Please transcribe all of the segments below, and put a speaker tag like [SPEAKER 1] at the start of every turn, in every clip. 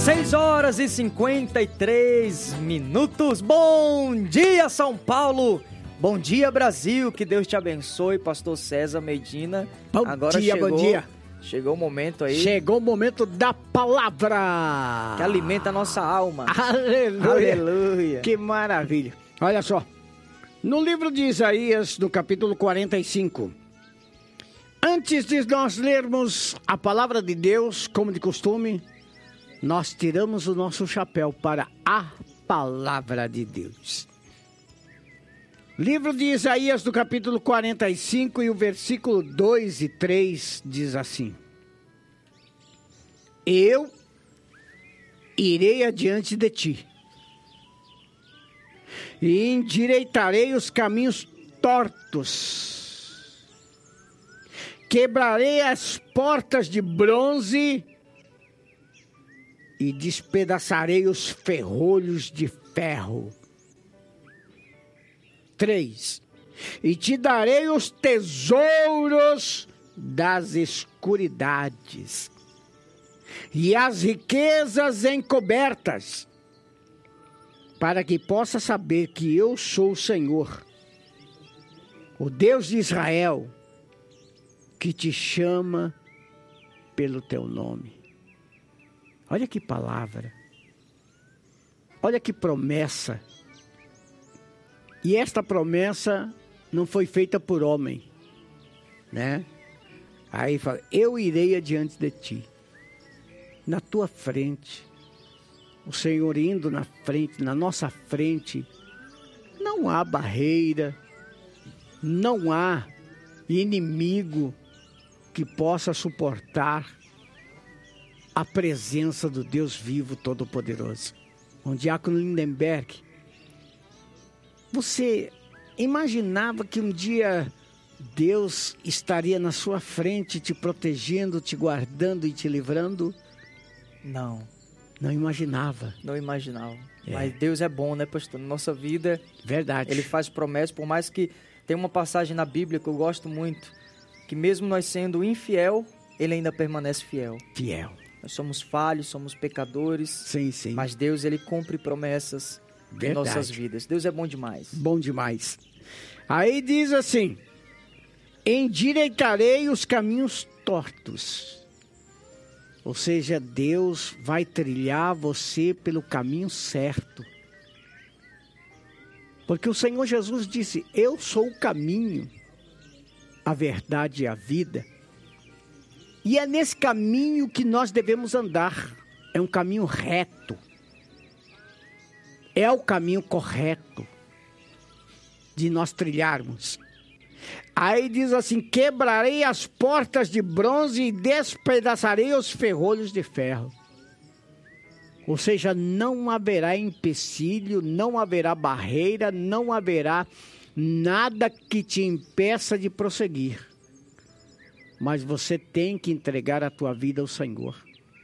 [SPEAKER 1] 6h53. Bom dia, São Paulo. Bom dia, Brasil. Que Deus te abençoe, pastor César Medina.
[SPEAKER 2] Bom dia.
[SPEAKER 1] Chegou o momento aí.
[SPEAKER 2] Chegou o momento da palavra.
[SPEAKER 1] Que alimenta a nossa alma.
[SPEAKER 2] Aleluia.
[SPEAKER 1] Aleluia.
[SPEAKER 2] Que maravilha. Olha só. No livro de Isaías, no capítulo 45. Antes de nós lermos a palavra de Deus, como de costume, nós tiramos o nosso chapéu para a palavra de Deus. Livro de Isaías, do capítulo 45, e o versículo 2 e 3 diz assim: Eu irei adiante de ti, e endireitarei os caminhos tortos, quebrarei as portas de bronze e despedaçarei os ferrolhos de ferro. 3. E te darei os tesouros das escuridades e as riquezas encobertas, para que possa saber que eu sou o Senhor, o Deus de Israel, que te chama pelo teu nome. Olha que palavra, olha que promessa. E esta promessa não foi feita por homem, né? Aí fala, eu irei adiante de ti, na tua frente, o Senhor indo na frente, na nossa frente, não há barreira, não há inimigo que possa suportar a presença do Deus vivo todo-poderoso. Um diácono Lindenberg, você imaginava que um dia Deus estaria na sua frente, te protegendo, te guardando e te livrando?
[SPEAKER 1] Não.
[SPEAKER 2] Não imaginava.
[SPEAKER 1] Não imaginava. Mas Deus é bom, né, pastor? Na nossa vida,
[SPEAKER 2] verdade.
[SPEAKER 1] Ele faz promessas, por mais que tem uma passagem na Bíblia que eu gosto muito, que mesmo nós sendo infiel, Ele ainda permanece fiel.
[SPEAKER 2] Fiel.
[SPEAKER 1] Nós somos falhos, somos pecadores.
[SPEAKER 2] Sim, sim.
[SPEAKER 1] Mas Deus, Ele cumpre promessas em nossas vidas. Deus é bom demais.
[SPEAKER 2] Bom demais. Aí diz assim: endireitarei os caminhos tortos. Ou seja, Deus vai trilhar você pelo caminho certo. Porque o Senhor Jesus disse, eu sou o caminho, a verdade e a vida. E é nesse caminho que nós devemos andar. É um caminho reto. É o caminho correto de nós trilharmos. Aí diz assim, quebrarei as portas de bronze e despedaçarei os ferrolhos de ferro. Ou seja, não haverá empecilho, não haverá barreira, não haverá nada que te impeça de prosseguir. Mas você tem que entregar a tua vida ao Senhor.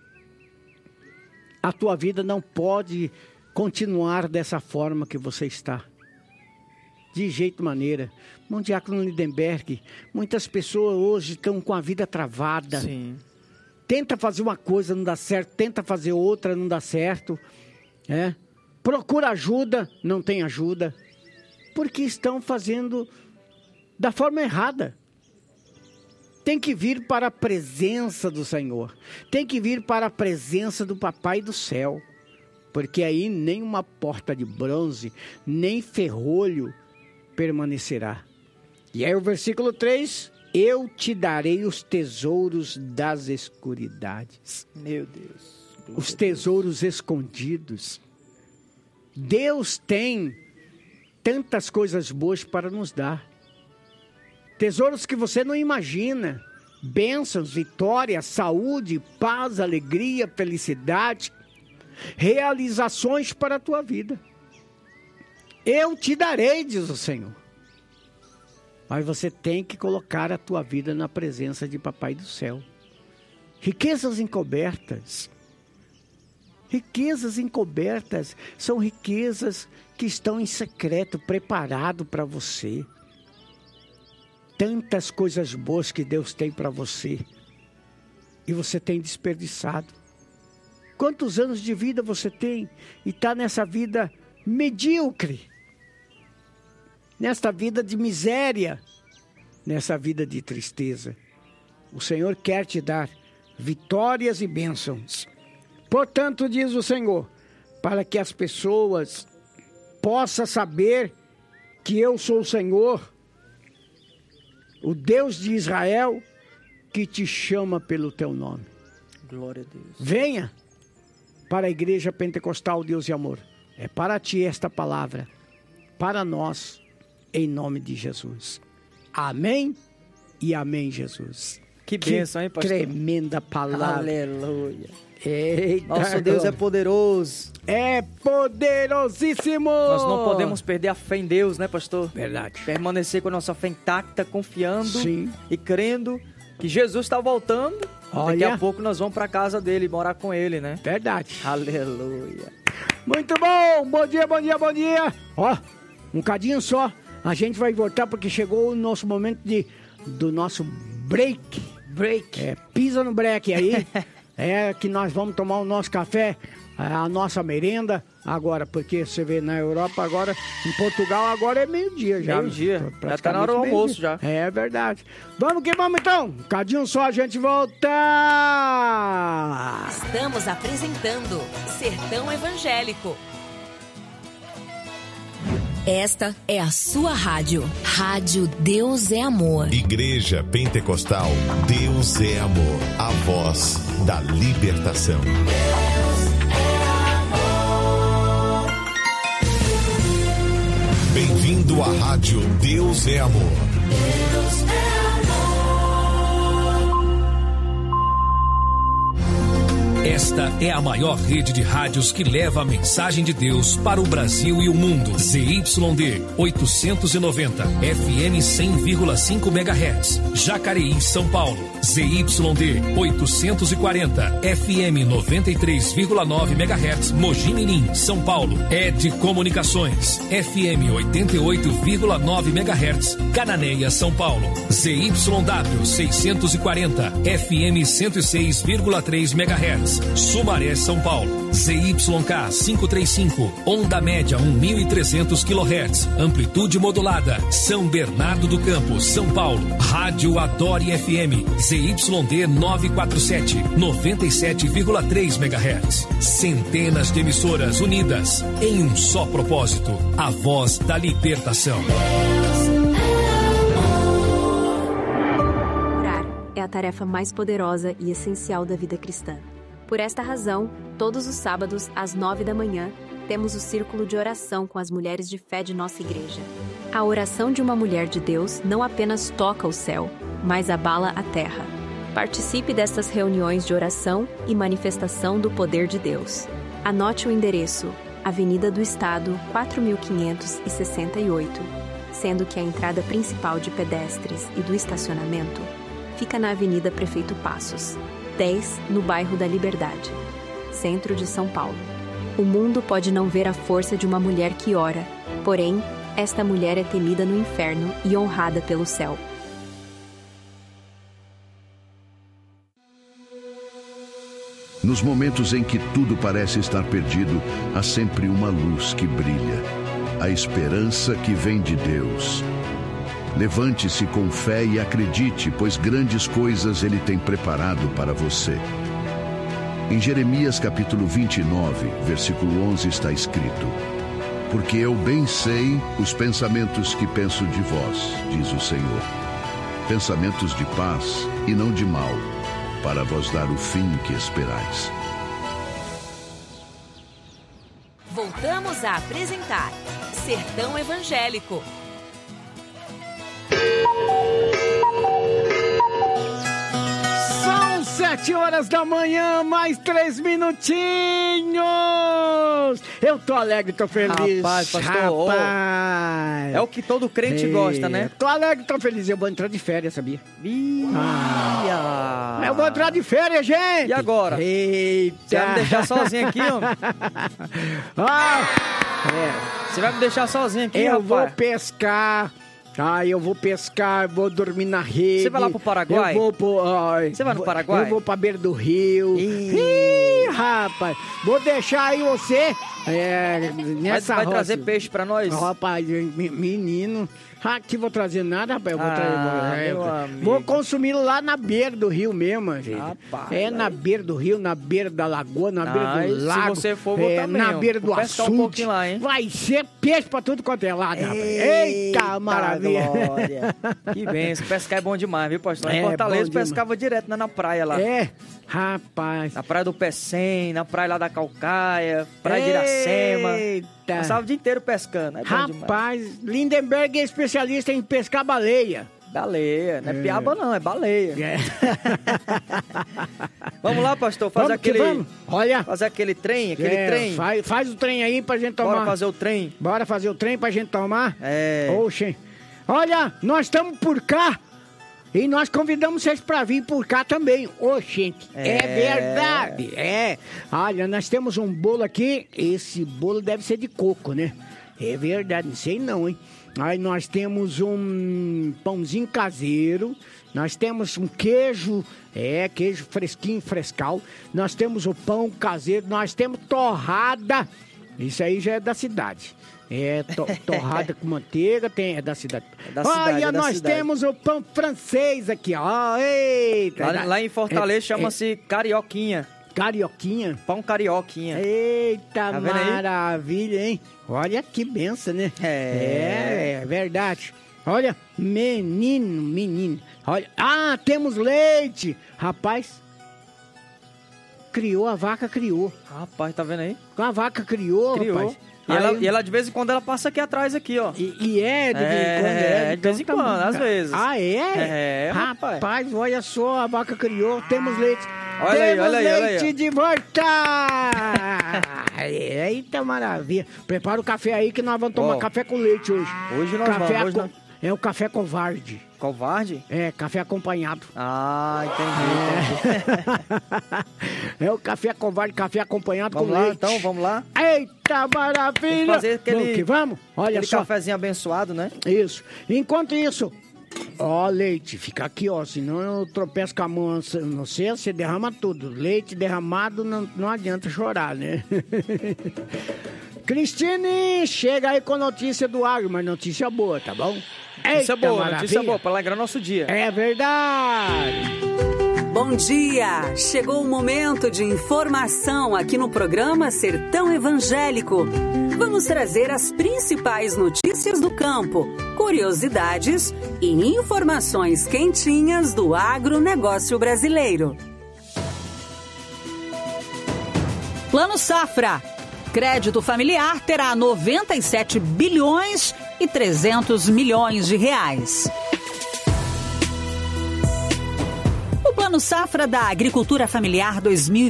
[SPEAKER 2] A tua vida não pode continuar dessa forma que você está. De jeito maneira. Irmão diácono Lindenberg, muitas pessoas hoje estão com a vida travada.
[SPEAKER 1] Sim.
[SPEAKER 2] Tenta fazer uma coisa, não dá certo. Tenta fazer outra, não dá certo. Procura ajuda, não tem ajuda. Porque estão fazendo da forma errada. Tem que vir para a presença do Senhor. Tem que vir para a presença do Papai do céu. Porque aí nem uma porta de bronze, nem ferrolho permanecerá. E aí o versículo 3, eu te darei os tesouros das escuridades.
[SPEAKER 1] Meu Deus.
[SPEAKER 2] Os tesouros escondidos. Deus tem tantas coisas boas para nos dar. Tesouros que você não imagina. Bênçãos, vitória, saúde, paz, alegria, felicidade. Realizações para a tua vida. Eu te darei, diz o Senhor. Mas você tem que colocar a tua vida na presença de Papai do céu. Riquezas encobertas. Riquezas encobertas são riquezas que estão em secreto, preparado para você. Tantas coisas boas que Deus tem para você. E você tem desperdiçado. Quantos anos de vida você tem e está nessa vida medíocre? Nesta vida de miséria, nessa vida de tristeza. O Senhor quer te dar vitórias e bênçãos. Portanto, diz o Senhor, para que as pessoas possam saber que eu sou o Senhor, o Deus de Israel, que te chama pelo teu nome.
[SPEAKER 1] Glória a Deus.
[SPEAKER 2] Venha para a Igreja Pentecostal Deus e Amor. É para ti esta palavra, para nós, em nome de Jesus. Amém e amém, Jesus.
[SPEAKER 1] Que bênção, hein, pastor?
[SPEAKER 2] Tremenda palavra.
[SPEAKER 1] Aleluia.
[SPEAKER 2] Eita,
[SPEAKER 1] Nosso Deus é poderoso.
[SPEAKER 2] É poderosíssimo.
[SPEAKER 1] Nós não podemos perder a fé em Deus, né, pastor?
[SPEAKER 2] Verdade.
[SPEAKER 1] Permanecer com a nossa fé intacta, confiando
[SPEAKER 2] Sim.
[SPEAKER 1] e crendo que Jesus está voltando. Daqui a pouco nós vamos para a casa dele, morar com ele, né?
[SPEAKER 2] Verdade.
[SPEAKER 1] Aleluia.
[SPEAKER 2] Muito bom. Bom dia, bom dia, bom dia. Ó, um cadinho só. A gente vai voltar porque chegou o nosso momento do nosso break. Pisa no break aí. É que nós vamos tomar o nosso café, a nossa merenda agora, porque você vê na Europa agora, em Portugal agora é meio-dia já.
[SPEAKER 1] Meio-dia, já está na hora do almoço já.
[SPEAKER 2] É verdade. Vamos que vamos então, um cadinho só a gente volta.
[SPEAKER 3] Estamos apresentando Sertão Evangélico. Esta é a sua rádio. Rádio Deus é Amor.
[SPEAKER 4] Igreja Pentecostal Deus é Amor. A voz da libertação.
[SPEAKER 3] Deus é amor.
[SPEAKER 4] Bem-vindo à rádio Deus é Amor.
[SPEAKER 3] Deus é amor.
[SPEAKER 5] Esta é a maior rede de rádios que leva a mensagem de Deus para o Brasil e o mundo. ZYD 890, FM 100,5 MHz, Jacareí, São Paulo. ZYD 840, FM 93,9 MHz, Mogi Mirim, São Paulo. ED Comunicações, FM 88,9 MHz, Cananéia, São Paulo. ZYW 640, FM 106,3 MHz, Sumaré, São Paulo. ZYK 535, onda média 1.300 kHz, amplitude modulada, São Bernardo do Campo, São Paulo. Rádio Adore FM, ZYD 947, 97,3 MHz. Centenas de emissoras unidas em um só propósito, a voz da libertação.
[SPEAKER 6] Orar é a tarefa mais poderosa e essencial da vida cristã. Por esta razão, todos os sábados, às 9 da manhã, temos o círculo de oração com as mulheres de fé de nossa igreja. A oração de uma mulher de Deus não apenas toca o céu, mas abala a terra. Participe destas reuniões de oração e manifestação do poder de Deus. Anote o endereço: Avenida do Estado, 4568, sendo que a entrada principal de pedestres e do estacionamento fica na Avenida Prefeito Passos, 10, no bairro da Liberdade, centro de São Paulo. O mundo pode não ver a força de uma mulher que ora, porém, esta mulher é temida no inferno e honrada pelo céu.
[SPEAKER 7] Nos momentos em que tudo parece estar perdido, há sempre uma luz que brilha. A esperança que vem de Deus. Levante-se com fé e acredite, pois grandes coisas Ele tem preparado para você. Em Jeremias capítulo 29, versículo 11 está escrito: Porque eu bem sei os pensamentos que penso de vós, diz o Senhor. Pensamentos de paz e não de mal, para vos dar o fim que esperais.
[SPEAKER 3] Voltamos a apresentar Sertão Evangélico.
[SPEAKER 2] São 7 horas da manhã, mais 3 minutinhos. Eu tô alegre, tô feliz.
[SPEAKER 1] Rapaz, pastor,
[SPEAKER 2] Rapaz.
[SPEAKER 1] é o que todo crente gosta, né?
[SPEAKER 2] Tô alegre, tô feliz. Eu vou entrar de férias, sabia?
[SPEAKER 1] Ia.
[SPEAKER 2] Eu vou entrar de férias, gente.
[SPEAKER 1] E agora?
[SPEAKER 2] Eita.
[SPEAKER 1] Você vai me deixar sozinho aqui, homem?
[SPEAKER 2] Ah,
[SPEAKER 1] Você vai me deixar sozinho aqui,
[SPEAKER 2] eu
[SPEAKER 1] rapaz?
[SPEAKER 2] vou pescar Eu vou pescar, vou dormir na rede.
[SPEAKER 1] Você vai lá pro Paraguai?
[SPEAKER 2] Você
[SPEAKER 1] vai no Paraguai?
[SPEAKER 2] Eu vou pra beira do rio. Ih, rapaz. Vou deixar aí você nessa
[SPEAKER 1] Vai trazer peixe pra nós?
[SPEAKER 2] Rapaz, menino. Aqui vou trazer nada, rapaz.
[SPEAKER 1] Meu
[SPEAKER 2] vou consumir lá na beira do rio mesmo, gente.
[SPEAKER 1] Rapaz,
[SPEAKER 2] na beira do rio, na beira da lagoa, na beira do lago.
[SPEAKER 1] Se você for, vou também.
[SPEAKER 2] Na beira do açude.
[SPEAKER 1] Um pouquinho lá, hein?
[SPEAKER 2] Vai ser peixe pra tudo quanto é lado, rapaz. Eita, maravilha.
[SPEAKER 1] Glória. Que benção. Pescar é bom demais, viu, pastor? Em Fortaleza pescava direto na praia lá.
[SPEAKER 2] Rapaz.
[SPEAKER 1] Na praia do Pecém, na praia lá da Calcaia, praia de Iracema. Passava o dia inteiro pescando.
[SPEAKER 2] Rapaz, Lindenberg é especialista em pescar baleia.
[SPEAKER 1] Baleia, não é piaba não, é baleia. Vamos lá, pastor, fazer aquele trem, trem.
[SPEAKER 2] Faz o trem aí pra gente tomar.
[SPEAKER 1] Bora fazer o trem.
[SPEAKER 2] Bora fazer o trem pra gente tomar? Oxe. Olha, nós estamos por cá. E nós convidamos vocês para vir por cá também. Gente, é verdade. Olha, nós temos um bolo aqui. Esse bolo deve ser de coco, né? É verdade, não sei não, hein? Aí nós temos um pãozinho caseiro. Nós temos um queijo, queijo fresquinho, frescal. Nós temos o pão caseiro. Nós temos torrada. Isso aí já é da cidade. Torrada com manteiga, é da cidade. Olha, nós temos o pão francês aqui, ó. Eita,
[SPEAKER 1] lá em Fortaleza chama-se carioquinha.
[SPEAKER 2] Carioquinha?
[SPEAKER 1] Pão carioquinha.
[SPEAKER 2] Eita, tá maravilha, hein? Olha que benção, né? É verdade. Olha, menino. Olha, temos leite. Rapaz, a vaca criou.
[SPEAKER 1] Rapaz, tá vendo aí?
[SPEAKER 2] A vaca criou. Rapaz.
[SPEAKER 1] E ela, de vez em quando, ela passa aqui atrás, aqui, ó.
[SPEAKER 2] De vez em quando,
[SPEAKER 1] às vezes.
[SPEAKER 2] Rapaz, olha só, a vaca criou, temos leite.
[SPEAKER 1] Olha aí.
[SPEAKER 2] Leite de volta! Eita, maravilha. Prepara o café aí que nós vamos tomar café com leite hoje.
[SPEAKER 1] Hoje nós vamos.
[SPEAKER 2] É o café covarde.
[SPEAKER 1] Covarde?
[SPEAKER 2] Café acompanhado.
[SPEAKER 1] Entendi.
[SPEAKER 2] É o café covarde, café acompanhado
[SPEAKER 1] com
[SPEAKER 2] leite.
[SPEAKER 1] Então, vamos lá?
[SPEAKER 2] Eita, maravilha!
[SPEAKER 1] Vamos fazer
[SPEAKER 2] vamos? Olha só.
[SPEAKER 1] Cafezinho abençoado, né?
[SPEAKER 2] Isso. Enquanto isso, leite, fica aqui, senão eu tropeço com a mão, não sei, você derrama tudo. Leite derramado, não adianta chorar, né? Cristine, chega aí com notícia do agro, mas notícia boa, tá bom?
[SPEAKER 1] Notícia boa, para alegrar nosso dia.
[SPEAKER 2] É verdade.
[SPEAKER 8] Bom dia! Chegou o momento de informação aqui no programa Sertão Evangélico. Vamos trazer as principais notícias do campo, curiosidades e informações quentinhas do agronegócio brasileiro. Plano Safra. Crédito familiar terá 97 bilhões e 300 milhões de reais. O Plano Safra da Agricultura Familiar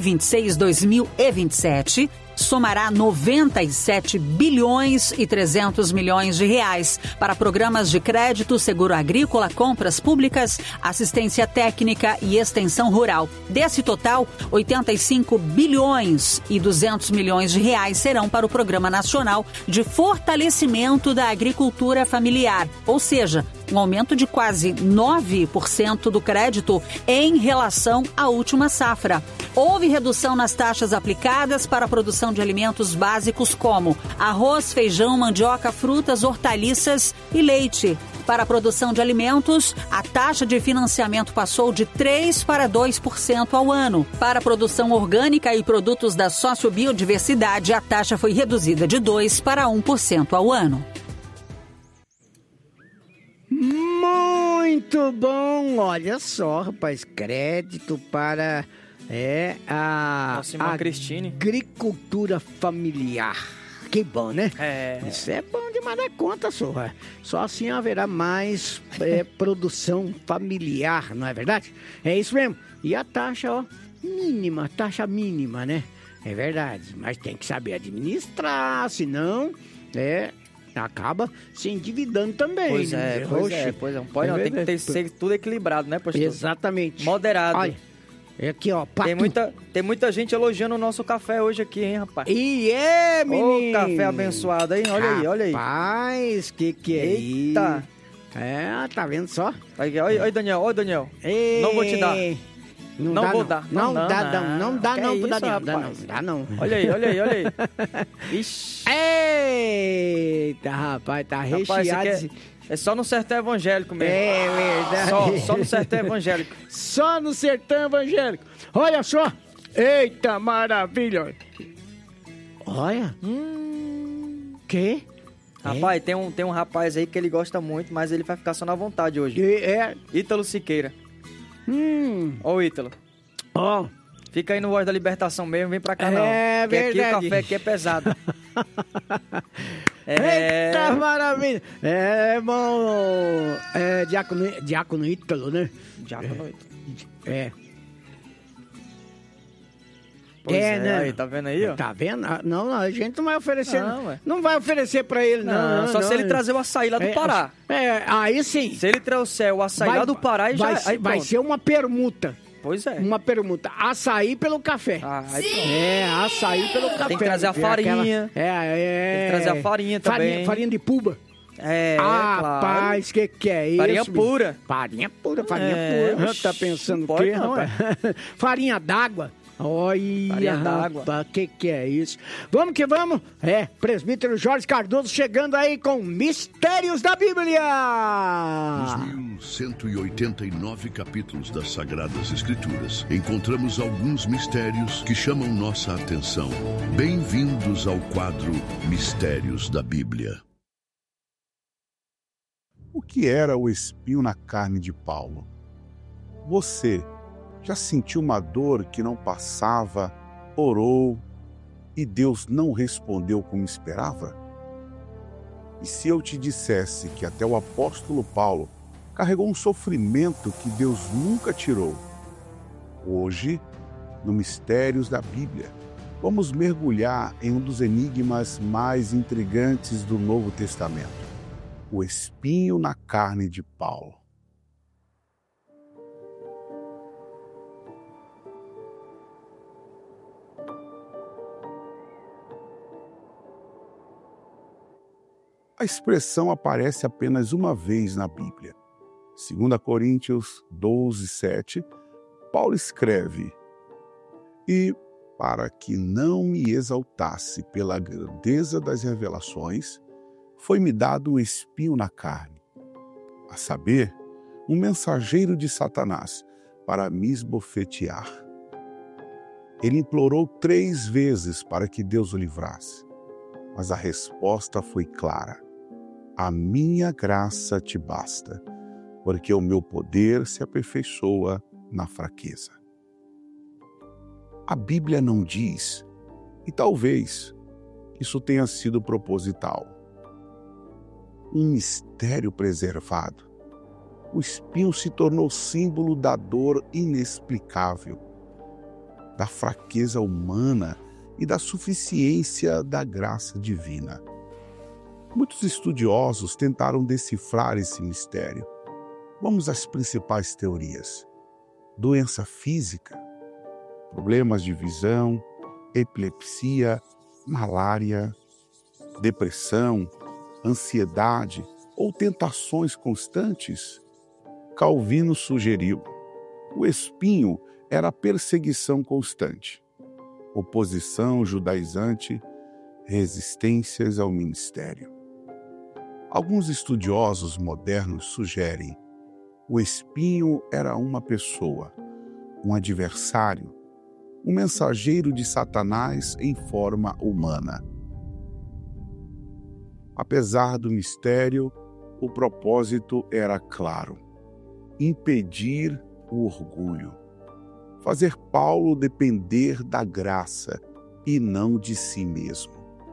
[SPEAKER 8] 2026-2027 somará 97 bilhões e 300 milhões de reais para programas de crédito, seguro agrícola, compras públicas, assistência técnica e extensão rural. Desse total, 85 bilhões e 200 milhões de reais serão para o Programa Nacional de Fortalecimento da Agricultura Familiar, ou seja, um aumento de quase 9% do crédito em relação à última safra. Houve redução nas taxas aplicadas para a produção de alimentos básicos como arroz, feijão, mandioca, frutas, hortaliças e leite. Para a produção de alimentos, a taxa de financiamento passou de 3% para 2% ao ano. Para a produção orgânica e produtos da sociobiodiversidade, a taxa foi reduzida de 2% para 1% ao ano.
[SPEAKER 2] Muito bom! Olha só, rapaz, crédito para a agricultura familiar. Que bom, né? Isso é bom demais da conta, só. Só assim haverá mais produção familiar, não é verdade? É isso mesmo. E a taxa, mínima, taxa mínima, né? É verdade, mas tem que saber administrar, senão, acaba se endividando também.
[SPEAKER 1] Pois é. Não pode não, tem que ser tudo equilibrado, né, pastor?
[SPEAKER 2] Exatamente.
[SPEAKER 1] Moderado.
[SPEAKER 2] Olha, aqui,
[SPEAKER 1] tem muita gente elogiando o nosso café hoje aqui, hein, rapaz?
[SPEAKER 2] Menino?
[SPEAKER 1] Ô, café abençoado, hein? Olha aí.
[SPEAKER 2] Rapaz, que é isso?
[SPEAKER 1] Eita!
[SPEAKER 2] Tá vendo só?
[SPEAKER 1] Olha, Daniel.
[SPEAKER 2] Ei,
[SPEAKER 1] não vou te dar. Não vou dar.
[SPEAKER 2] Não dá não.
[SPEAKER 1] Olha aí. Ixi.
[SPEAKER 2] Eita, rapaz, tá recheado.
[SPEAKER 1] É só no sertão evangélico mesmo.
[SPEAKER 2] É verdade.
[SPEAKER 1] Só no sertão evangélico.
[SPEAKER 2] Só no sertão evangélico. Olha só. Eita, maravilha. Olha. Que?
[SPEAKER 1] Rapaz, tem um rapaz aí que ele gosta muito, mas ele vai ficar só na vontade hoje. Ítalo Siqueira. Ó o Ítalo.
[SPEAKER 2] Ó.
[SPEAKER 1] Fica aí no Voz da Libertação mesmo, vem pra cá não.
[SPEAKER 2] É verdade.
[SPEAKER 1] Aqui o café aqui é pesado.
[SPEAKER 2] Eita, maravilha. É bom. É Diácono Ítalo, né?
[SPEAKER 1] Diácono Ítalo.
[SPEAKER 2] Pois né?
[SPEAKER 1] Aí, tá vendo aí, ó?
[SPEAKER 2] Tá vendo? Não, a gente não vai oferecer. Não vai oferecer pra ele, não.
[SPEAKER 1] Só se ele trazer o açaí lá do Pará.
[SPEAKER 2] Aí sim.
[SPEAKER 1] Se ele trouxer o açaí lá do Pará,
[SPEAKER 2] vai ser uma permuta.
[SPEAKER 1] Pois é.
[SPEAKER 2] Uma permuta. Açaí pelo café. Açaí pelo café.
[SPEAKER 1] Tem que trazer a farinha. Tem que trazer a farinha também.
[SPEAKER 2] Farinha de puba. Rapaz,
[SPEAKER 1] claro.
[SPEAKER 2] que é isso?
[SPEAKER 1] Farinha pura.
[SPEAKER 2] Farinha pura. Tá pensando o quê, rapaz? Farinha d'água. Olha, rapaz, que é isso? Vamos que vamos? Presbítero Jorge Cardoso chegando aí com Mistérios da Bíblia.
[SPEAKER 7] Nos 1.189 capítulos das Sagradas Escrituras, encontramos alguns mistérios que chamam nossa atenção. Bem-vindos ao quadro Mistérios da Bíblia.
[SPEAKER 9] O que era o espinho na carne de Paulo? Você já sentiu uma dor que não passava, orou e Deus não respondeu como esperava? E se eu te dissesse que até o apóstolo Paulo carregou um sofrimento que Deus nunca tirou? Hoje, no Mistérios da Bíblia, vamos mergulhar em um dos enigmas mais intrigantes do Novo Testamento: o espinho na carne de Paulo. A expressão aparece apenas uma vez na Bíblia. 2 Coríntios 12:7, Paulo escreve: E, para que não me exaltasse pela grandeza das revelações, foi-me dado um espinho na carne, a saber, um mensageiro de Satanás, para me esbofetear. Ele implorou 3 vezes para que Deus o livrasse, mas a resposta foi clara: a minha graça te basta, porque o meu poder se aperfeiçoa na fraqueza. A Bíblia não diz, e talvez isso tenha sido proposital. Um mistério preservado. O espinho se tornou símbolo da dor inexplicável, da fraqueza humana e da suficiência da graça divina. Muitos estudiosos tentaram decifrar esse mistério. Vamos às principais teorias: doença física, problemas de visão, epilepsia, malária, depressão, ansiedade ou tentações constantes. Calvino sugeriu: o espinho era perseguição constante, oposição judaizante, resistências ao ministério. Alguns estudiosos modernos sugerem: o espinho era uma pessoa, um adversário, um mensageiro de Satanás em forma humana. Apesar do mistério, o propósito era claro: impedir o orgulho, fazer Paulo depender da graça e não de si mesmo.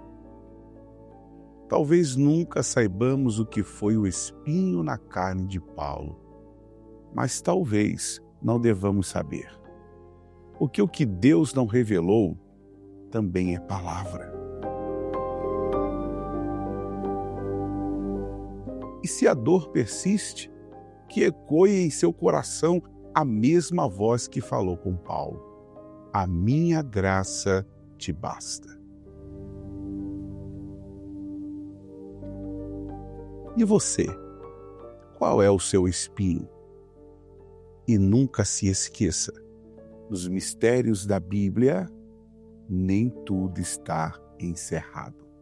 [SPEAKER 9] Talvez nunca saibamos o que foi o espinho na carne de Paulo, mas talvez não devamos saber, porque o que Deus não revelou também é palavra. E se a dor persiste, que ecoe em seu coração a mesma voz que falou com Paulo: a minha graça te basta. E você? qual é o seu espinho. E nunca se esqueça, nos mistérios da Bíblia, nem tudo está encerrado.